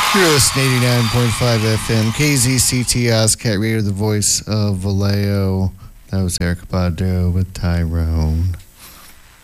You're listening to 89.5 FM, KZCT Ozcat Radio, the voice of Vallejo. That was Eric Badu with Tyrone.